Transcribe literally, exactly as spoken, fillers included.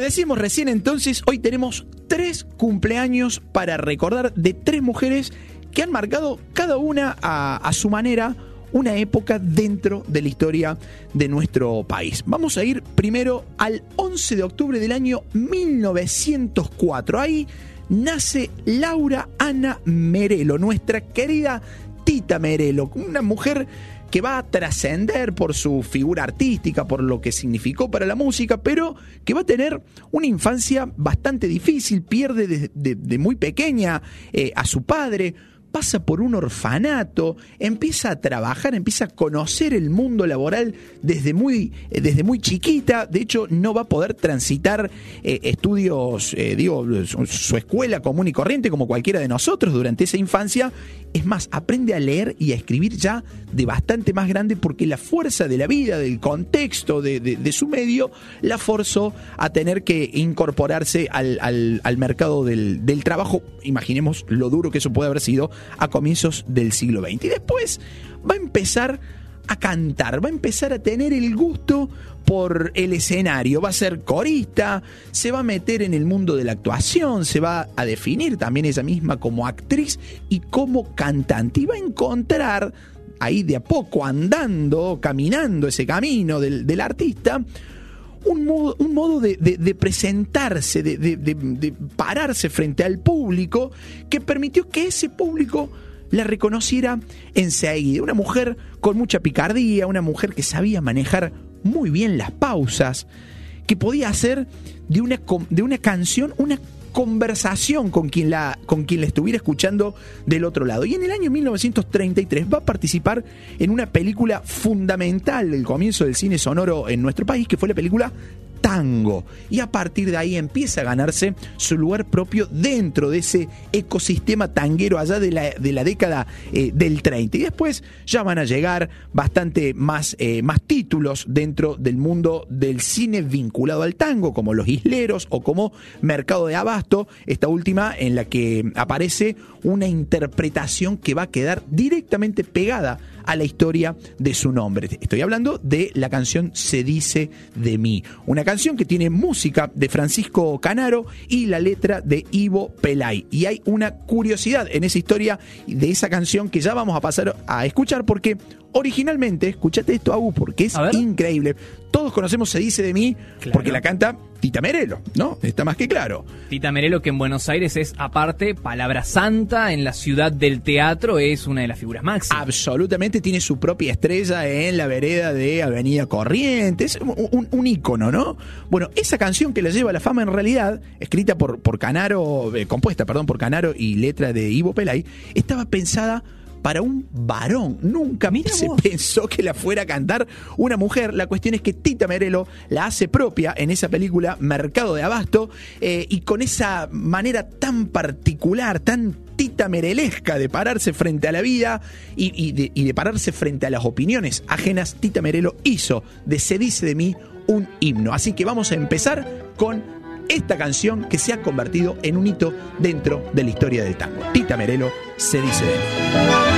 decíamos recién entonces, hoy tenemos tres cumpleaños para recordar de tres mujeres que han marcado cada una a, a su manera una época dentro de la historia de nuestro país. Vamos a ir primero al once de octubre del año mil novecientos cuatro. Ahí nace Laura Ana Merelo, nuestra querida Tita Merelo, una mujer que va a trascender por su figura artística, por lo que significó para la música, pero que va a tener una infancia bastante difícil, pierde de, de, de muy pequeña eh, a su padre, pasa por un orfanato, empieza a trabajar, empieza a conocer el mundo laboral desde muy, desde muy chiquita. De hecho, no va a poder transitar eh, estudios, eh, digo, su, su escuela común y corriente como cualquiera de nosotros durante esa infancia. Es más, aprende a leer y a escribir ya de bastante más grande porque la fuerza de la vida, del contexto, de, de, de su medio, la forzó a tener que incorporarse al, al, al mercado del, del trabajo. Imaginemos lo duro que eso puede haber sido a comienzos del siglo veinte. Y después va a empezar a cantar, va a empezar a tener el gusto por el escenario, va a ser corista, se va a meter en el mundo de la actuación, se va a definir también ella misma como actriz y como cantante, y va a encontrar ahí de a poco, andando, caminando ese camino del, del artista, un modo, un modo de, de, de presentarse, de, de, de, de pararse frente al público, que permitió que ese público la reconociera enseguida. Una mujer con mucha picardía, una mujer que sabía manejar muy bien las pausas, que podía hacer de una, de una canción una conversación con quien, la, con quien la estuviera escuchando del otro lado. Y en el año mil novecientos treinta y tres va a participar en una película fundamental del comienzo del cine sonoro en nuestro país, que fue la película Tango, y a partir de ahí empieza a ganarse su lugar propio dentro de ese ecosistema tanguero allá de la, de la década eh, del treinta, y después ya van a llegar bastante más, eh, más títulos dentro del mundo del cine vinculado al tango, como Los Isleros o como Mercado de Abasto, esta última en la que aparece una interpretación que va a quedar directamente pegada a la historia de su nombre. Estoy hablando de la canción Se dice de mí, una canción que tiene música de Francisco Canaro y la letra de Ivo Pelay. Y hay una curiosidad en esa historia de esa canción que ya vamos a pasar a escuchar, porque originalmente, escúchate esto, Agus, porque es increíble. Todos conocemos Se dice de mí, claro, porque la canta Tita Merelo, ¿no? Está más que claro. Tita Merelo, que en Buenos Aires es, aparte, palabra santa, en la ciudad del teatro es una de las figuras máximas. Absolutamente, tiene su propia estrella en la vereda de Avenida Corrientes, un, un, un ícono, ¿no? Bueno, esa canción que la lleva a la fama, en realidad, escrita por, por Canaro, eh, compuesta, perdón, por Canaro y letra de Ivo Pelay, estaba pensada para un varón. Nunca Mira se vos. pensó que la fuera a cantar una mujer. La cuestión es que Tita Merelo la hace propia en esa película Mercado de Abasto, eh, y con esa manera tan particular, tan Tita Merelesca de pararse frente a la vida y, y, de, y de pararse frente a las opiniones ajenas, Tita Merelo hizo de Se dice de mí un himno. Así que vamos a empezar con esta canción que se ha convertido en un hito dentro de la historia del tango. Tita Merelo, Se dice de mí.